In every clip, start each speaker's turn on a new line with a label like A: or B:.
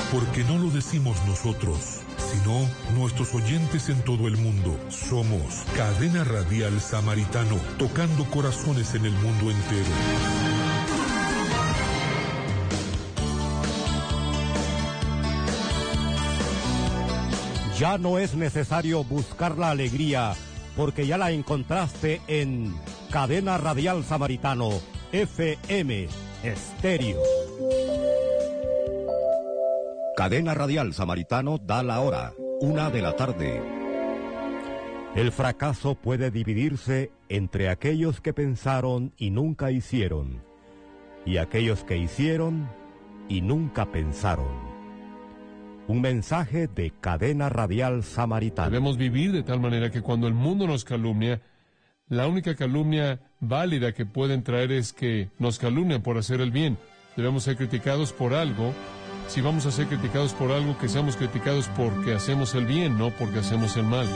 A: Porque no lo decimos nosotros, sino nuestros oyentes en todo el mundo. Somos Cadena Radial Samaritano, tocando corazones en el mundo entero.
B: Ya no es necesario buscar la alegría, porque ya la encontraste en Cadena Radial Samaritano, FM Estéreo. Cadena Radial Samaritano da la hora, 1 de la tarde. El fracaso puede dividirse entre aquellos que pensaron y nunca hicieron, y aquellos que hicieron y nunca pensaron. Un mensaje de Cadena Radial Samaritano.
C: Debemos vivir de tal manera que cuando el mundo nos calumnia, la única calumnia válida que pueden traer es que nos calumnian por hacer el bien. Debemos ser criticados por algo. Si vamos a ser criticados por algo, que seamos criticados porque hacemos el bien, no porque hacemos el mal.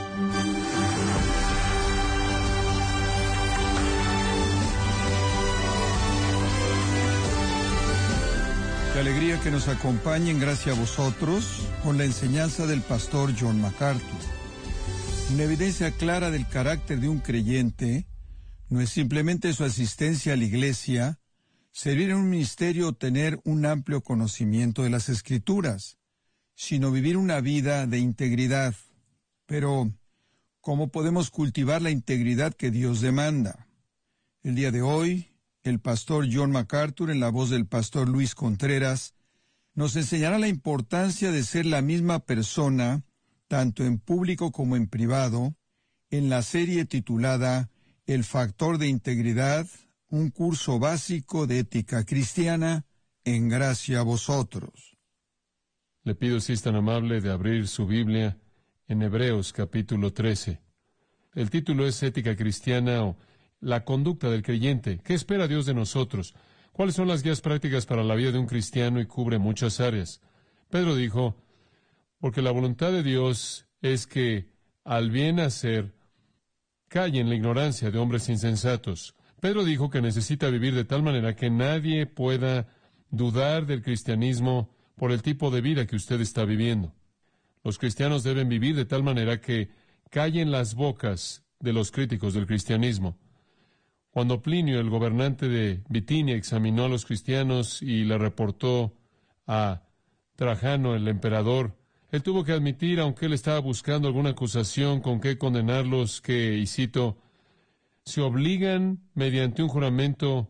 D: Qué alegría que nos acompañen, gracias a vosotros, con la enseñanza del pastor John MacArthur. Una evidencia clara del carácter de un creyente no es simplemente su asistencia a la iglesia, servir en un ministerio o tener un amplio conocimiento de las Escrituras, sino vivir una vida de integridad. Pero, ¿cómo podemos cultivar la integridad que Dios demanda? El día de hoy, el pastor John MacArthur, en la voz del pastor Luis Contreras, nos enseñará la importancia de ser la misma persona, tanto en público como en privado, en la serie titulada El factor de integridad, un curso básico de ética cristiana, en gracia a vosotros.
C: Le pido si es tan amable de abrir su Biblia en Hebreos capítulo 13. El título es Ética Cristiana o la conducta del creyente. ¿Qué espera Dios de nosotros? ¿Cuáles son las guías prácticas para la vida de un cristiano? Y cubre muchas áreas. Pedro dijo, porque la voluntad de Dios es que al bien hacer callen la ignorancia de hombres insensatos. Pedro dijo que necesita vivir de tal manera que nadie pueda dudar del cristianismo por el tipo de vida que usted está viviendo. Los cristianos deben vivir de tal manera que callen las bocas de los críticos del cristianismo. Cuando Plinio, el gobernante de Bitinia, examinó a los cristianos y le reportó a Trajano, el emperador, él tuvo que admitir, aunque él estaba buscando alguna acusación con qué condenarlos, que, y cito, se obligan mediante un juramento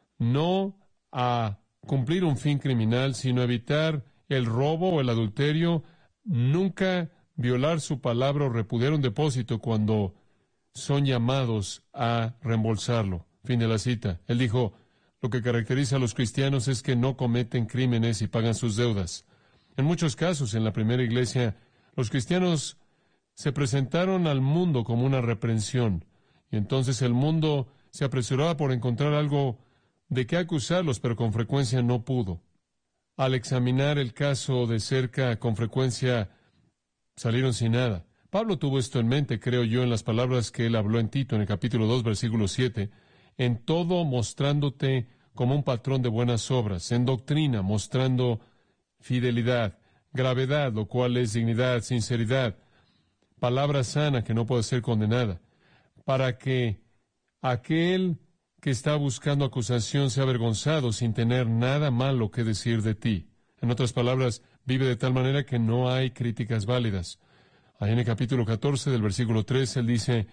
C: no a cumplir un fin criminal, sino a evitar el robo o el adulterio, nunca violar su palabra o repudiar un depósito cuando son llamados a reembolsarlo. Fin de la cita. Él dijo, lo que caracteriza a los cristianos es que no cometen crímenes y pagan sus deudas. En muchos casos, en la primera iglesia, los cristianos se presentaron al mundo como una reprensión, y entonces el mundo se apresuraba por encontrar algo de qué acusarlos, pero con frecuencia no pudo. Al examinar el caso de cerca, con frecuencia salieron sin nada. Pablo tuvo esto en mente, creo yo, en las palabras que él habló en Tito, en el capítulo 2, versículo 7, en todo mostrándote como un patrón de buenas obras, en doctrina mostrando fidelidad, gravedad, lo cual es dignidad, sinceridad, palabra sana que no puede ser condenada, para que aquel que está buscando acusación sea avergonzado sin tener nada malo que decir de ti. En otras palabras, vive de tal manera que no hay críticas válidas. Ahí en el capítulo 14 del versículo 3, él dice,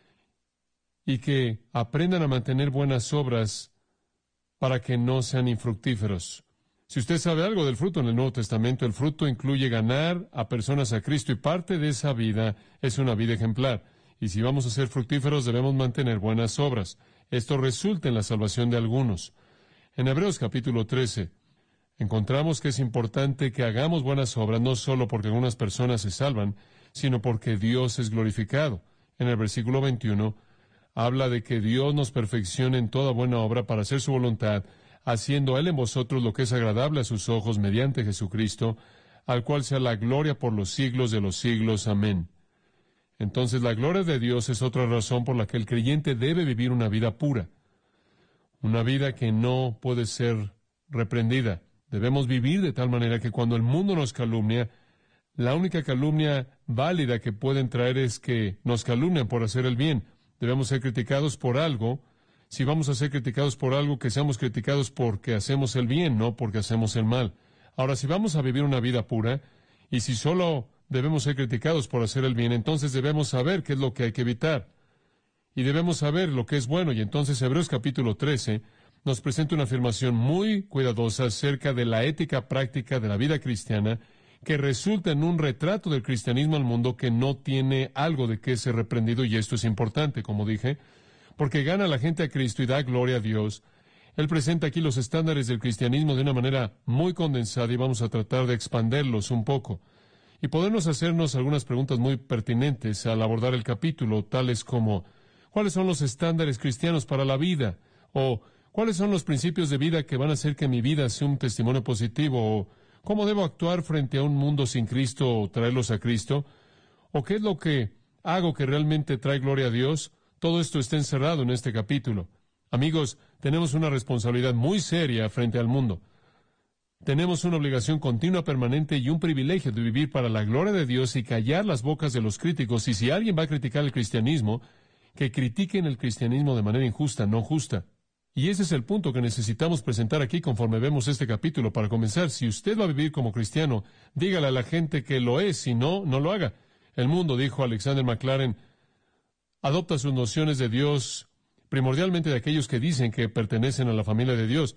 C: y que aprendan a mantener buenas obras para que no sean infructíferos. Si usted sabe algo del fruto en el Nuevo Testamento, el fruto incluye ganar a personas a Cristo y parte de esa vida es una vida ejemplar. Y si vamos a ser fructíferos, debemos mantener buenas obras. Esto resulta en la salvación de algunos. En Hebreos capítulo 13, encontramos que es importante que hagamos buenas obras, no solo porque algunas personas se salvan, sino porque Dios es glorificado. En el versículo 21, habla de que Dios nos perfeccione en toda buena obra para hacer su voluntad, haciendo Él en vosotros lo que es agradable a sus ojos mediante Jesucristo, al cual sea la gloria por los siglos de los siglos. Amén. Entonces la gloria de Dios es otra razón por la que el creyente debe vivir una vida pura, una vida que no puede ser reprendida. Debemos vivir de tal manera que cuando el mundo nos calumnia, la única calumnia válida que pueden traer es que nos calumnian por hacer el bien. Debemos ser criticados por algo. Si vamos a ser criticados por algo, que seamos criticados porque hacemos el bien, no porque hacemos el mal. Ahora, si vamos a vivir una vida pura, y si solo debemos ser criticados por hacer el bien, entonces debemos saber qué es lo que hay que evitar. Y debemos saber lo que es bueno. Y entonces Hebreos capítulo 13 nos presenta una afirmación muy cuidadosa acerca de la ética práctica de la vida cristiana, que resulta en un retrato del cristianismo al mundo que no tiene algo de qué ser reprendido, y esto es importante, como dije, porque gana la gente a Cristo y da gloria a Dios. Él presenta aquí los estándares del cristianismo de una manera muy condensada y vamos a tratar de expanderlos un poco. Y podemos hacernos algunas preguntas muy pertinentes al abordar el capítulo, tales como, ¿cuáles son los estándares cristianos para la vida? O, ¿cuáles son los principios de vida que van a hacer que mi vida sea un testimonio positivo? O, ¿cómo debo actuar frente a un mundo sin Cristo o traerlos a Cristo? ¿O qué es lo que hago que realmente trae gloria a Dios? Todo esto está encerrado en este capítulo. Amigos, tenemos una responsabilidad muy seria frente al mundo. Tenemos una obligación continua, permanente y un privilegio de vivir para la gloria de Dios y callar las bocas de los críticos. Y si alguien va a criticar el cristianismo, que critiquen el cristianismo de manera injusta, no justa. Y ese es el punto que necesitamos presentar aquí conforme vemos este capítulo. Para comenzar, si usted va a vivir como cristiano, dígale a la gente que lo es, si no, no lo haga. El mundo, dijo Alexander McLaren, adopta sus nociones de Dios primordialmente de aquellos que dicen que pertenecen a la familia de Dios.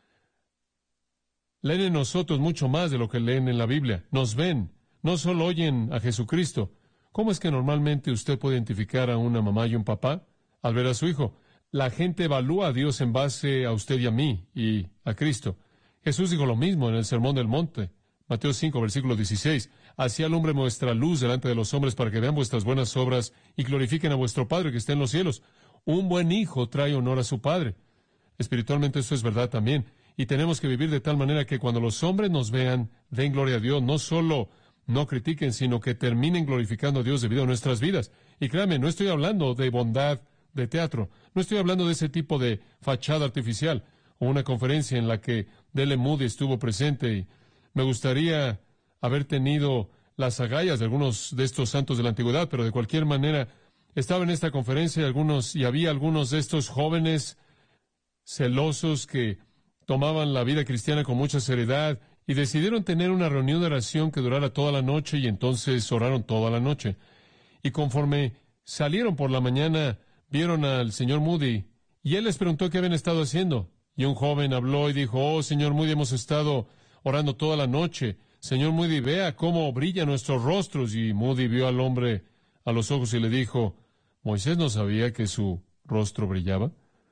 C: Leen en nosotros mucho más de lo que leen en la Biblia. Nos ven, no solo oyen a Jesucristo. ¿Cómo es que normalmente usted puede identificar a una mamá y un papá? Al ver a su hijo. La gente evalúa a Dios en base a usted y a mí, y a Cristo. Jesús dijo lo mismo en el Sermón del Monte. Mateo 5, versículo 16. Así alumbre vuestra luz delante de los hombres para que vean vuestras buenas obras y glorifiquen a vuestro Padre que está en los cielos. Un buen hijo trae honor a su padre. Espiritualmente esto es verdad también. Y tenemos que vivir de tal manera que cuando los hombres nos vean, den gloria a Dios. No solo no critiquen, sino que terminen glorificando a Dios debido a nuestras vidas. Y créanme, no estoy hablando de bondad de teatro. No estoy hablando de ese tipo de fachada artificial o una conferencia en la que D.L. Moody estuvo presente. Y me gustaría haber tenido las agallas de algunos de estos santos de la antigüedad, pero de cualquier manera estaba en esta conferencia y había algunos de estos jóvenes celosos que tomaban la vida cristiana con mucha seriedad y decidieron tener una reunión de oración que durara toda la noche, y entonces oraron toda la noche. Y conforme salieron por la mañana, vieron al señor Moody y él les preguntó qué habían estado haciendo. Y un joven habló y dijo, oh, señor Moody, hemos estado orando toda la noche. Señor Moody, vea cómo brillan nuestros rostros. Y Moody vio al hombre a los ojos y le dijo, ¿Moisés no sabía que su rostro brillaba?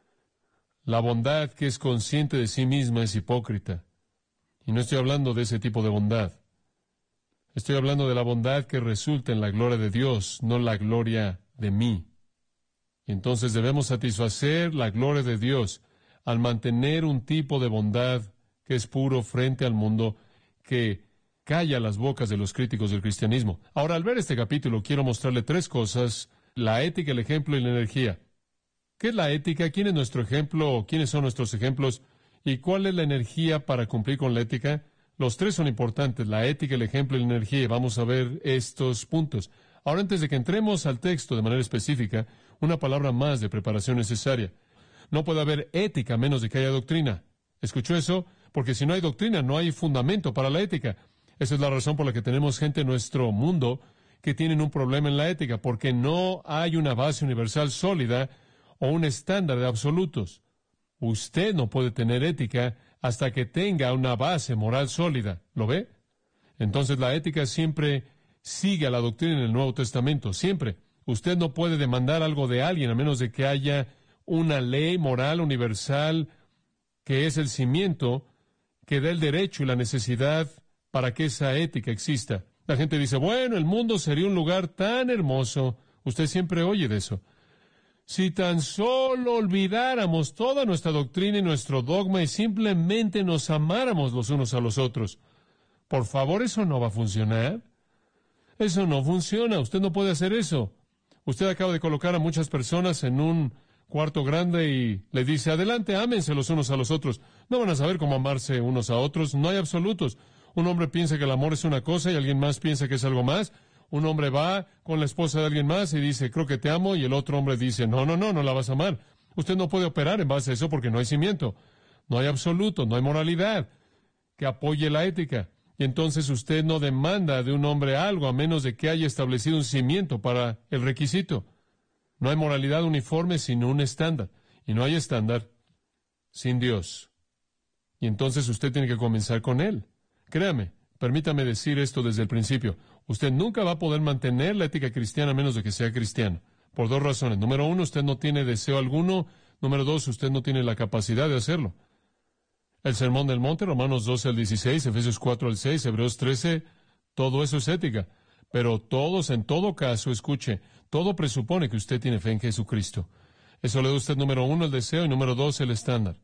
C: La bondad que es consciente de sí misma es hipócrita. Y no estoy hablando de ese tipo de bondad. Estoy hablando de la bondad que resulta en la gloria de Dios, no la gloria de mí. Y entonces debemos satisfacer la gloria de Dios al mantener un tipo de bondad que es puro frente al mundo, que calla las bocas de los críticos del cristianismo. Ahora, al ver este capítulo, quiero mostrarle tres cosas: la ética, el ejemplo y la energía. ¿Qué es la ética? ¿Quién es nuestro ejemplo? ¿Quiénes son nuestros ejemplos? ¿Y cuál es la energía para cumplir con la ética? Los tres son importantes: la ética, el ejemplo y la energía. Vamos a ver estos puntos. Ahora, antes de que entremos al texto de manera específica, una palabra más de preparación necesaria. No puede haber ética a menos de que haya doctrina. ¿Escuchó eso? Porque si no hay doctrina, no hay fundamento para la ética. Esa es la razón por la que tenemos gente en nuestro mundo que tienen un problema en la ética, porque no hay una base universal sólida o un estándar de absolutos. Usted no puede tener ética hasta que tenga una base moral sólida. ¿Lo ve? Entonces la ética siempre sigue a la doctrina en el Nuevo Testamento, siempre. Usted no puede demandar algo de alguien a menos de que haya una ley moral universal que es el cimiento que da el derecho y la necesidad para que esa ética exista. La gente dice, bueno, el mundo sería un lugar tan hermoso. Usted siempre oye de eso. Si tan solo olvidáramos toda nuestra doctrina y nuestro dogma y simplemente nos amáramos los unos a los otros. Por favor, eso no va a funcionar. Eso no funciona. Usted no puede hacer eso. Usted acaba de colocar a muchas personas en un cuarto grande y le dice, adelante, ámense los unos a los otros. No van a saber cómo amarse unos a otros. No hay absolutos. Un hombre piensa que el amor es una cosa y alguien más piensa que es algo más. Un hombre va con la esposa de alguien más y dice, creo que te amo, y el otro hombre dice, no la vas a amar. Usted no puede operar en base a eso porque no hay cimiento. No hay absoluto, no hay moralidad que apoye la ética. Y entonces usted no demanda de un hombre algo a menos de que haya establecido un cimiento para el requisito. No hay moralidad uniforme sin un estándar. Y no hay estándar sin Dios. Y entonces usted tiene que comenzar con Él. Créame, permítame decir esto desde el principio. Usted nunca va a poder mantener la ética cristiana a menos de que sea cristiano. Por dos razones. Número uno, usted no tiene deseo alguno. Número dos, usted no tiene la capacidad de hacerlo. El Sermón del Monte, Romanos 12 al 16, Efesios 4 al 6, Hebreos 13, todo eso es ética. Pero todos, en todo caso, escuche, todo presupone que usted tiene fe en Jesucristo. Eso le da a usted, número uno, el deseo, y número dos, el estándar.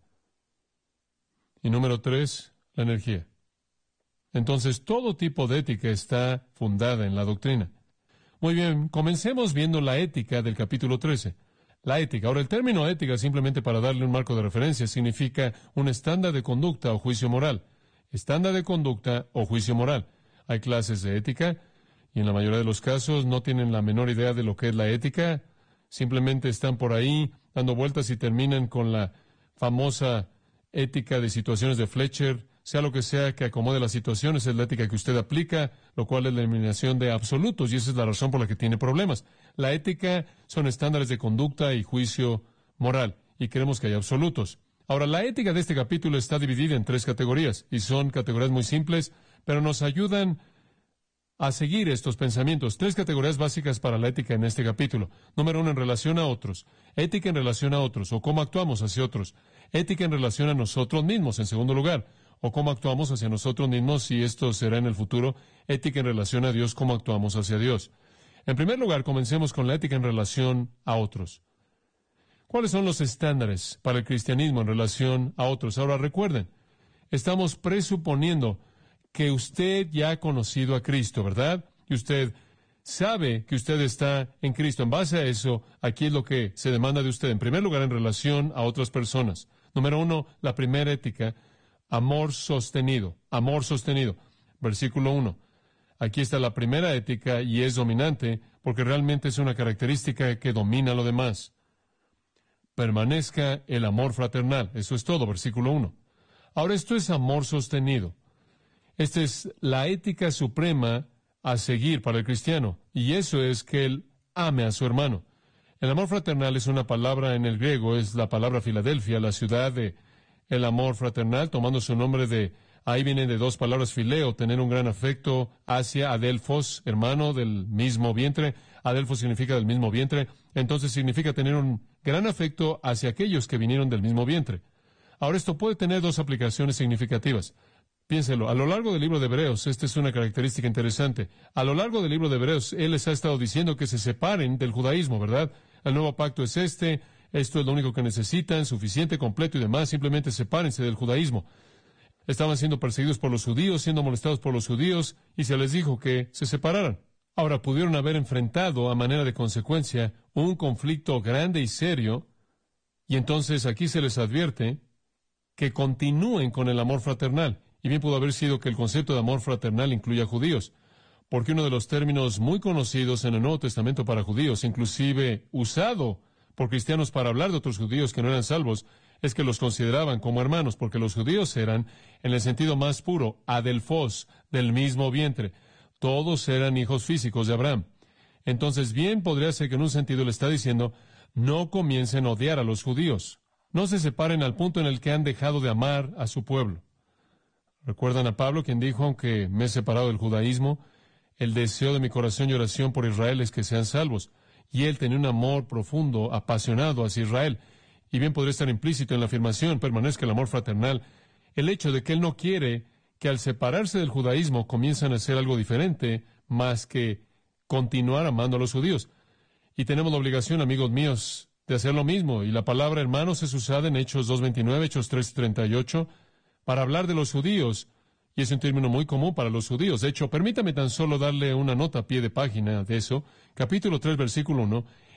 C: Y número tres, la energía. Entonces, todo tipo de ética está fundada en la doctrina. Muy bien, comencemos viendo la ética del capítulo 13. La ética. Ahora, el término ética, simplemente para darle un marco de referencia, significa un estándar de conducta o juicio moral. Estándar de conducta o juicio moral. Hay clases de ética, y en la mayoría de los casos no tienen la menor idea de lo que es la ética. Simplemente están por ahí dando vueltas y terminan con la famosa ética de situaciones de Fletcher. Sea lo que sea que acomode las situaciones, es la ética que usted aplica, lo cual es la eliminación de absolutos, y esa es la razón por la que tiene problemas. La ética son estándares de conducta y juicio moral, y queremos que haya absolutos. Ahora, la ética de este capítulo está dividida en tres categorías, y son categorías muy simples, pero nos ayudan a seguir estos pensamientos. Tres categorías básicas para la ética en este capítulo. Número uno, en relación a otros. Ética en relación a otros, o cómo actuamos hacia otros. Ética en relación a nosotros mismos, en segundo lugar, o cómo actuamos hacia nosotros mismos, y esto será en el futuro. Ética en relación a Dios, cómo actuamos hacia Dios. En primer lugar, comencemos con la ética en relación a otros. ¿Cuáles son los estándares para el cristianismo en relación a otros? Ahora recuerden, estamos presuponiendo que usted ya ha conocido a Cristo, ¿verdad? Y usted sabe que usted está en Cristo. En base a eso, aquí es lo que se demanda de usted. En primer lugar, en relación a otras personas. Número uno, la primera ética, amor sostenido. Amor sostenido. Versículo 1. Aquí está la primera ética y es dominante porque realmente es una característica que domina lo demás. Permanezca el amor fraternal. Eso es todo, versículo 1. Ahora, esto es amor sostenido. Esta es la ética suprema a seguir para el cristiano, y eso es que él ame a su hermano. El amor fraternal es una palabra en el griego, es la palabra Filadelfia, la ciudad de el amor fraternal, tomando su nombre de, ahí viene de dos palabras, fileo, tener un gran afecto hacia Adelfos, hermano del mismo vientre. Adelfos significa del mismo vientre, entonces significa tener un gran afecto hacia aquellos que vinieron del mismo vientre. Ahora, esto puede tener dos aplicaciones significativas. Piénselo, a lo largo del libro de Hebreos, esta es una característica interesante. A lo largo del libro de Hebreos, él les ha estado diciendo que se separen del judaísmo, ¿verdad? El nuevo pacto es esto es lo único que necesitan, suficiente, completo y demás, simplemente sepárense del judaísmo. Estaban siendo perseguidos por los judíos, siendo molestados por los judíos, y se les dijo que se separaran. Ahora, pudieron haber enfrentado, a manera de consecuencia, un conflicto grande y serio, y entonces aquí se les advierte que continúen con el amor fraternal. Y bien pudo haber sido que el concepto de amor fraternal incluya judíos, porque uno de los términos muy conocidos en el Nuevo Testamento para judíos, inclusive usado por cristianos para hablar de otros judíos que no eran salvos, es que los consideraban como hermanos, porque los judíos eran, en el sentido más puro, adelfos, del mismo vientre. Todos eran hijos físicos de Abraham. Entonces, bien podría ser que en un sentido le está diciendo, no comiencen a odiar a los judíos. No se separen al punto en el que han dejado de amar a su pueblo. ¿Recuerdan a Pablo, quien dijo, aunque me he separado del judaísmo, el deseo de mi corazón y oración por Israel es que sean salvos? Y él tenía un amor profundo, apasionado hacia Israel. Y bien podría estar implícito en la afirmación, permanezca el amor fraternal, el hecho de que él no quiere que al separarse del judaísmo comiencen a hacer algo diferente, más que continuar amando a los judíos. Y tenemos la obligación, amigos míos, de hacer lo mismo. Y la palabra hermanos es usada en Hechos 2:29, Hechos 3:38, para hablar de los judíos, y es un término muy común para los judíos. De hecho, permítame tan solo darle una nota a pie de página de eso. Capítulo 3, versículo 1.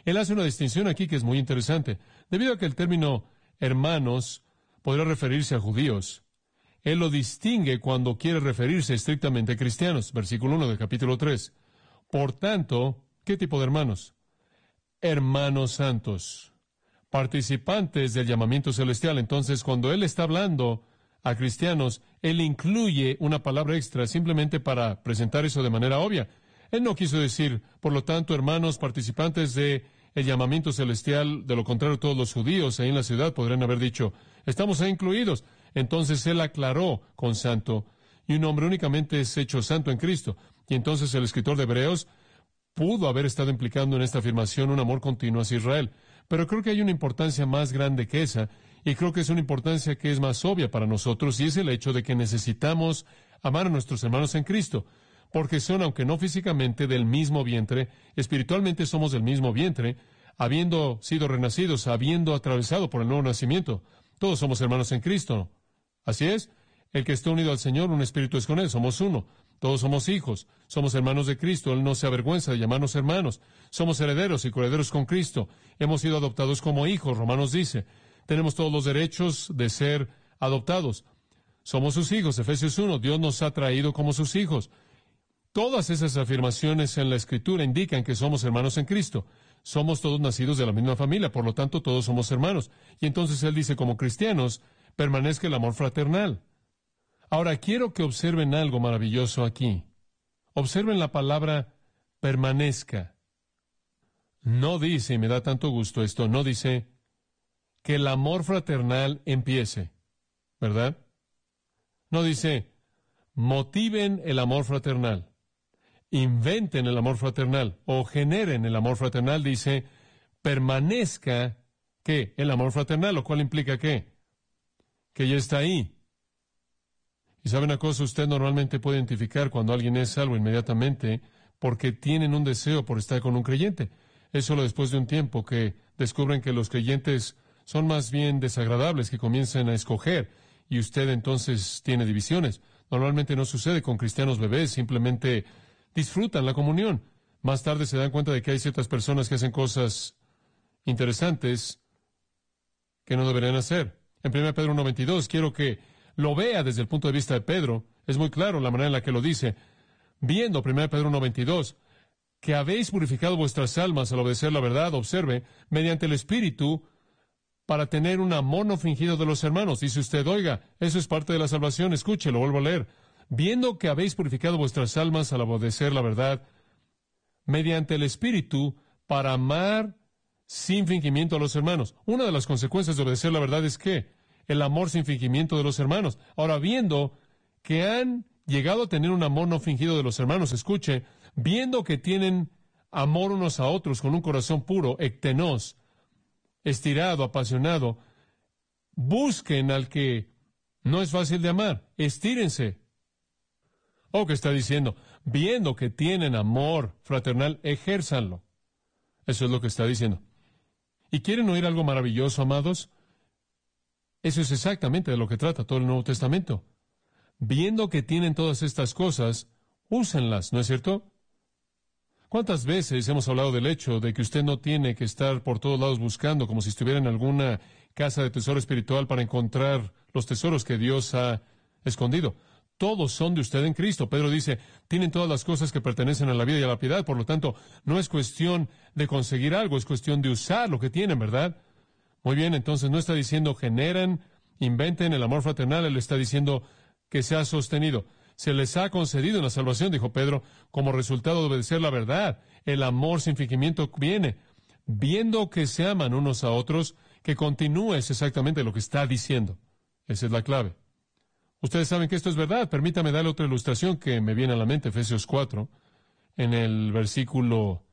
C: Él hace una distinción aquí que es muy interesante. Debido a que el término hermanos podría referirse a judíos, Él lo distingue cuando quiere referirse estrictamente a cristianos. Versículo 1 del capítulo 3. Por tanto, ¿qué tipo de hermanos? Hermanos santos, participantes del llamamiento celestial. Entonces, cuando Él está hablando a cristianos, Él incluye una palabra extra simplemente para presentar eso de manera obvia. Él no quiso decir, por lo tanto, hermanos participantes de el llamamiento celestial. De lo contrario, todos los judíos ahí en la ciudad podrían haber dicho, estamos ahí incluidos. Entonces Él aclaró con santo, y un hombre únicamente es hecho santo en Cristo. Y entonces el escritor de Hebreos pudo haber estado implicando en esta afirmación un amor continuo hacia Israel. Pero creo que hay una importancia más grande que esa, y creo que es una importancia que es más obvia para nosotros, y es el hecho de que necesitamos amar a nuestros hermanos en Cristo, porque son, aunque no físicamente, del mismo vientre, espiritualmente somos del mismo vientre, habiendo sido renacidos, habiendo atravesado por el nuevo nacimiento. Todos somos hermanos en Cristo. Así es, el que está unido al Señor, un espíritu es con Él, somos uno. Todos somos hijos, somos hermanos de Cristo. Él no se avergüenza de llamarnos hermanos. Somos herederos y coherederos con Cristo. Hemos sido adoptados como hijos, Romanos dice. Tenemos todos los derechos de ser adoptados. Somos sus hijos, Efesios 1. Dios nos ha traído como sus hijos. Todas esas afirmaciones en la Escritura indican que somos hermanos en Cristo. Somos todos nacidos de la misma familia, por lo tanto todos somos hermanos. Y entonces Él dice, como cristianos, permanezca el amor fraternal. Ahora, quiero que observen algo maravilloso aquí. Observen la palabra permanezca. No dice, y me da tanto gusto esto, no dice que el amor fraternal empiece, ¿verdad? No dice, motiven el amor fraternal, inventen el amor fraternal o generen el amor fraternal. Dice, permanezca, ¿qué? El amor fraternal, lo cual implica ¿qué? Que ya está ahí. Y sabe una cosa, usted normalmente puede identificar cuando alguien es salvo inmediatamente porque tienen un deseo por estar con un creyente. Es solo después de un tiempo que descubren que los creyentes son más bien desagradables, que comienzan a escoger, y usted entonces tiene divisiones. Normalmente no sucede con cristianos bebés, simplemente disfrutan la comunión. Más tarde se dan cuenta de que hay ciertas personas que hacen cosas interesantes que no deberían hacer. En 1 Pedro 1:22, quiero que lo vea desde el punto de vista de Pedro. Es muy claro la manera en la que lo dice. Viendo 1 Pedro 1:22, que habéis purificado vuestras almas al obedecer la verdad, observe, mediante el Espíritu, para tener un amor no fingido de los hermanos. Dice usted, oiga, eso es parte de la salvación. Escuche, lo vuelvo a leer. Viendo que habéis purificado vuestras almas al obedecer la verdad, mediante el Espíritu, para amar sin fingimiento a los hermanos. Una de las consecuencias de obedecer la verdad es que el amor sin fingimiento de los hermanos. Ahora, viendo que han llegado a tener un amor no fingido de los hermanos, escuche, viendo que tienen amor unos a otros con un corazón puro, ektenos, estirado, apasionado, busquen al que no es fácil de amar, estírense. ¿qué está diciendo? Viendo que tienen amor fraternal, ejérzanlo. Eso es lo que está diciendo. ¿Y quieren oír algo maravilloso, amados? Eso es exactamente de lo que trata todo el Nuevo Testamento. Viendo que tienen todas estas cosas, úsenlas, ¿no es cierto? ¿Cuántas veces hemos hablado del hecho de que usted no tiene que estar por todos lados buscando como si estuviera en alguna casa de tesoro espiritual para encontrar los tesoros que Dios ha escondido? Todos son de usted en Cristo. Pedro dice, tienen todas las cosas que pertenecen a la vida y a la piedad, por lo tanto, no es cuestión de conseguir algo, es cuestión de usar lo que tienen, ¿verdad? Muy bien, entonces no está diciendo generen, inventen el amor fraternal, él está diciendo que se ha sostenido. Se les ha concedido en la salvación, dijo Pedro, como resultado de obedecer la verdad. El amor sin fingimiento viene. Viendo que se aman unos a otros, que continúe es exactamente lo que está diciendo. Esa es la clave. Ustedes saben que esto es verdad. Permítame darle otra ilustración que me viene a la mente, Efesios 4, en el versículo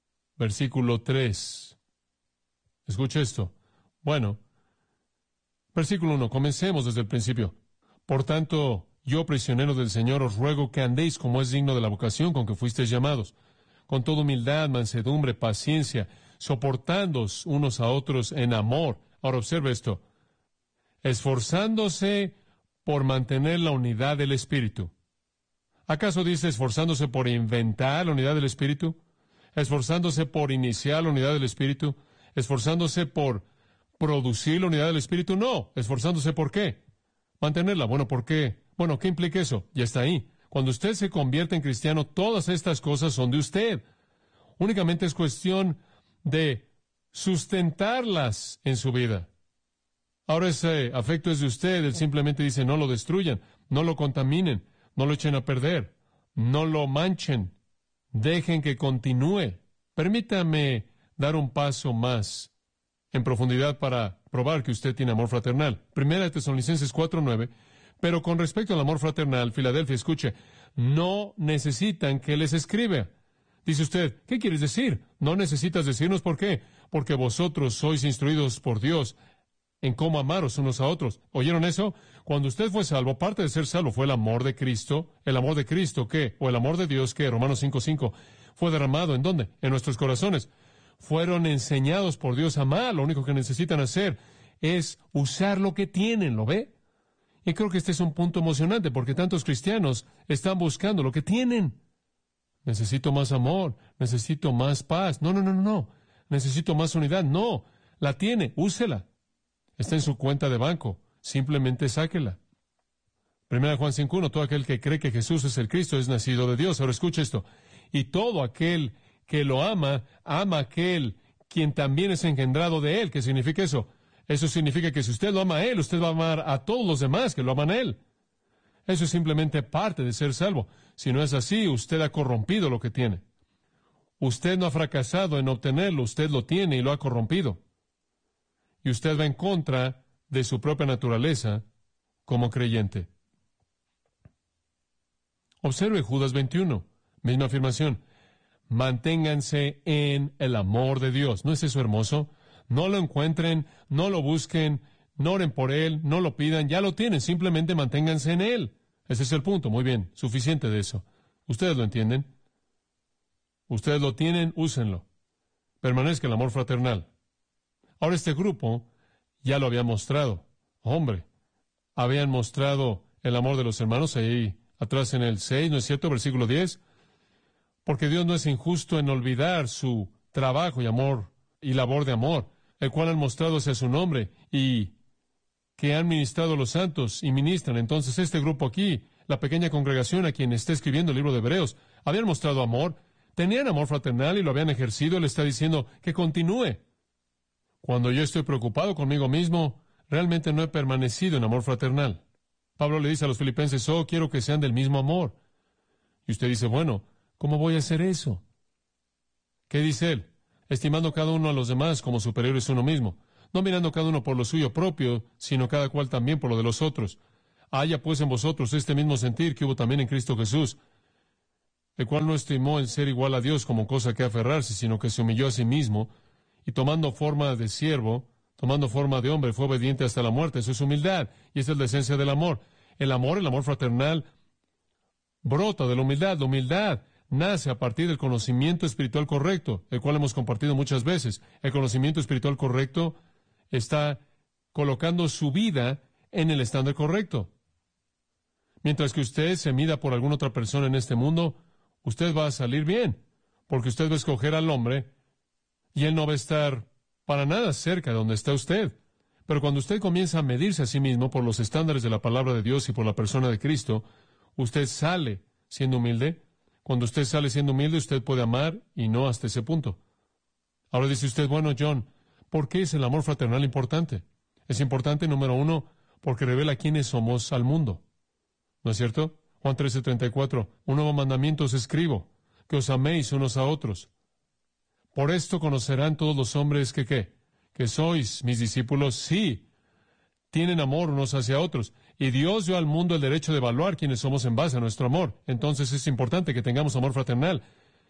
C: 3. Escuche esto. Bueno, versículo 1, comencemos desde el principio. Por tanto, yo, prisionero del Señor, os ruego que andéis como es digno de la vocación con que fuisteis llamados, con toda humildad, mansedumbre, paciencia, soportándoos unos a otros en amor. Ahora observe esto. Esforzándose por mantener la unidad del Espíritu. ¿Acaso dice esforzándose por inventar la unidad del Espíritu? esforzándose por iniciar la unidad del Espíritu, esforzándose por producir la unidad del Espíritu. No, esforzándose ¿por qué? Mantenerla. Bueno, ¿por qué? Bueno, ¿qué implica eso? Ya está ahí. Cuando usted se convierte en cristiano, todas estas cosas son de usted. Únicamente es cuestión de sustentarlas en su vida. Ahora ese afecto es de usted. Él simplemente dice, no lo destruyan, no lo contaminen, no lo echen a perder, no lo manchen, dejen que continúe. Permítame dar un paso más en profundidad para probar que usted tiene amor fraternal. Primera de Tesalonicenses 4:9. Pero con respecto al amor fraternal, Filadelfia, escuche, no necesitan que les escriba. Dice usted, ¿qué quieres decir? No necesitas decirnos por qué. Porque vosotros sois instruidos por Dios en cómo amaros unos a otros. ¿Oyeron eso? Cuando usted fue salvo, parte de ser salvo fue el amor de Cristo. ¿El amor de Cristo qué? ¿O el amor de Dios qué? Romanos 5:5. ¿Fue derramado en dónde? En nuestros corazones. Fueron enseñados por Dios a amar. Lo único que necesitan hacer es usar lo que tienen. ¿Lo ve? Y creo que este es un punto emocionante porque tantos cristianos están buscando lo que tienen. Necesito más amor, necesito más paz. No. Necesito más unidad. No, la tiene, úsela. Está en su cuenta de banco, simplemente sáquela. 1 Juan 5:1, todo aquel que cree que Jesús es el Cristo es nacido de Dios. Ahora escuche esto. Y todo aquel que lo ama, ama a aquel quien también es engendrado de él. ¿Qué significa eso? Eso significa que si usted lo ama a él, usted va a amar a todos los demás que lo aman a él. Eso es simplemente parte de ser salvo. Si no es así, usted ha corrompido lo que tiene. Usted no ha fracasado en obtenerlo, usted lo tiene y lo ha corrompido. Y usted va en contra de su propia naturaleza como creyente. Observe Judas 21, misma afirmación. Manténganse en el amor de Dios. ¿No es eso hermoso? No lo encuentren, no lo busquen, no oren por él, no lo pidan, ya lo tienen, simplemente manténganse en él. Ese es el punto, muy bien, suficiente de eso. ¿Ustedes lo entienden? Ustedes lo tienen, úsenlo. Permanezca el amor fraternal. Ahora este grupo ya lo había mostrado. Hombre, habían mostrado el amor de los hermanos ahí atrás en el 6, ¿no es cierto? Versículo 10. Porque Dios no es injusto en olvidar su trabajo y amor y labor de amor, el cual han mostrado hacia su nombre y que han ministrado los santos y ministran. Entonces este grupo aquí, la pequeña congregación a quien está escribiendo el libro de Hebreos, habían mostrado amor, tenían amor fraternal y lo habían ejercido. Él está diciendo que continúe. Cuando yo estoy preocupado conmigo mismo, realmente no he permanecido en amor fraternal. Pablo le dice a los filipenses, quiero que sean del mismo amor. Y usted dice, bueno, ¿cómo voy a hacer eso? ¿Qué dice él? Estimando cada uno a los demás como superiores a uno mismo, no mirando cada uno por lo suyo propio, sino cada cual también por lo de los otros. Haya pues en vosotros este mismo sentir que hubo también en Cristo Jesús, el cual no estimó el ser igual a Dios como cosa que aferrarse, sino que se humilló a sí mismo, y tomando forma de siervo, tomando forma de hombre, fue obediente hasta la muerte. Eso es humildad, y esa es la esencia del amor. El amor fraternal, brota de la humildad. La humildad nace a partir del conocimiento espiritual correcto, el cual hemos compartido muchas veces. El conocimiento espiritual correcto está colocando su vida en el estándar correcto. Mientras que usted se mida por alguna otra persona en este mundo, usted va a salir bien, porque usted va a escoger al hombre y él no va a estar para nada cerca de donde está usted. Pero cuando usted comienza a medirse a sí mismo por los estándares de la palabra de Dios y por la persona de Cristo, usted sale siendo humilde. Cuando usted sale siendo humilde, usted puede amar y no hasta ese punto. Ahora dice usted, bueno, John, ¿por qué es el amor fraternal importante? Es importante, número uno, porque revela quiénes somos al mundo. ¿No es cierto? Juan 13:34, un nuevo mandamiento os escribo, que os améis unos a otros. Por esto conocerán todos los hombres que, ¿qué? Que sois mis discípulos, sí, tienen amor unos hacia otros. Y Dios dio al mundo el derecho de evaluar quiénes somos en base a nuestro amor. Entonces es importante que tengamos amor fraternal,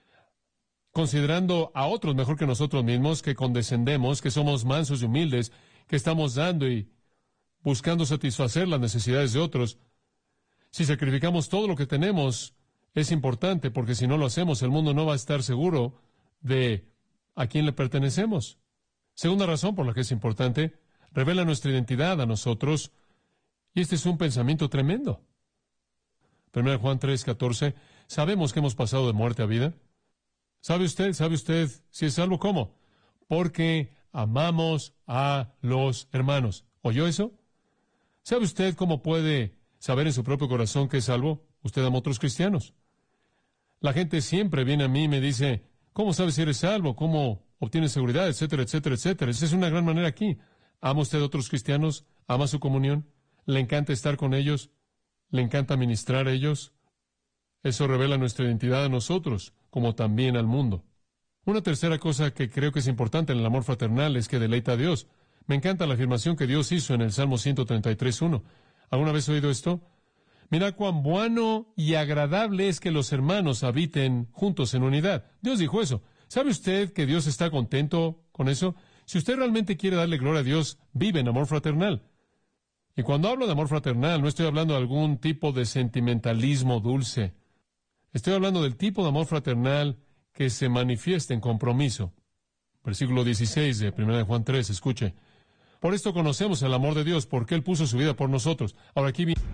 C: considerando a otros mejor que nosotros mismos, que condescendemos, que somos mansos y humildes, que estamos dando y buscando satisfacer las necesidades de otros. Si sacrificamos todo lo que tenemos, es importante, porque si no lo hacemos, el mundo no va a estar seguro de a quién le pertenecemos. Segunda razón por la que es importante, revela nuestra identidad a nosotros, y este es un pensamiento tremendo. 1 Juan 3:14, ¿sabemos que hemos pasado de muerte a vida? ¿Sabe usted si es salvo? ¿Cómo? Porque amamos a los hermanos. ¿Oyó eso? ¿Sabe usted cómo puede saber en su propio corazón que es salvo? Usted ama a otros cristianos. La gente siempre viene a mí y me dice, ¿cómo sabes si eres salvo? ¿Cómo obtienes seguridad? Etcétera, etcétera, etcétera. Esa es una gran manera aquí. ¿Ama usted a otros cristianos? ¿Ama su comunión? ¿Le encanta estar con ellos? ¿Le encanta ministrar a ellos? Eso revela nuestra identidad a nosotros, como también al mundo. Una tercera cosa que creo que es importante en el amor fraternal es que deleita a Dios. Me encanta la afirmación que Dios hizo en el Salmo 133:1. ¿Alguna vez ha oído esto? Mira cuán bueno y agradable es que los hermanos habiten juntos en unidad. Dios dijo eso. ¿Sabe usted que Dios está contento con eso? Si usted realmente quiere darle gloria a Dios, vive en amor fraternal. Y cuando hablo de amor fraternal, no estoy hablando de algún tipo de sentimentalismo dulce. Estoy hablando del tipo de amor fraternal que se manifiesta en compromiso. Versículo 16 de 1 Juan 3, escuche. Por esto conocemos el amor de Dios, porque Él puso su vida por nosotros. Ahora aquí viene.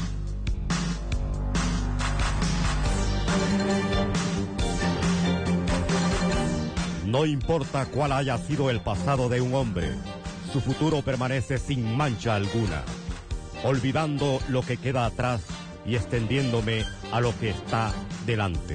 B: No importa cuál haya sido el pasado de un hombre, su futuro permanece sin mancha alguna, olvidando lo que queda atrás y extendiéndome a lo que está delante.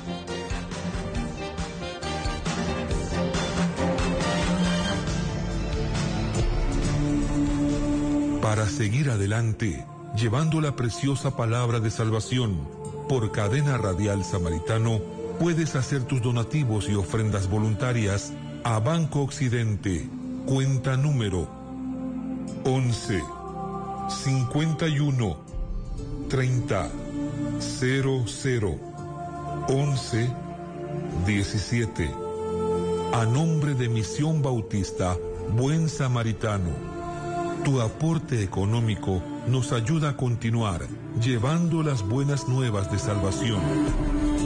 A: Para seguir adelante, llevando la preciosa palabra de salvación, por Cadena Radial Samaritano, puedes hacer tus donativos y ofrendas voluntarias a Banco Occidente, cuenta número 11 51 30 00 11 17, a nombre de Misión Bautista Buen Samaritano. Tu aporte económico nos ayuda a continuar llevando las buenas nuevas de salvación.